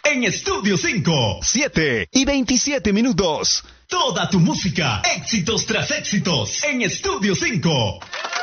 En Estudio 5. 7:27. Toda tu música, éxitos tras éxitos. En Estudio 5.